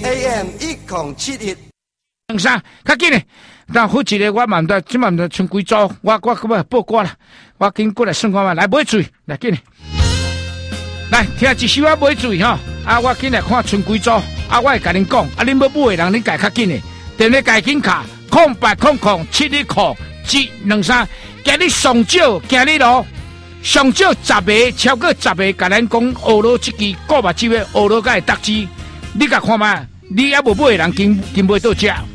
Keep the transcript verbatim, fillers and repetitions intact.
A M 一零七一。 两三，较紧嘞！但好一个我嘛毋知，即嘛毋知剩几组，我我我报挂啦，我紧过来算看嘛，来买水，来紧嘞！来听一首我买水吼，啊我紧来看剩几组，啊我会甲恁讲，啊恁要买的人恁家较紧嘞，电话家紧卡，空八空空七一空七两三，今日上少，今日咯上少十个，超过十个，甲咱讲学罗即支顾目睭的学罗甲会得知，你甲看嘛，你还无买的人紧紧买到遮。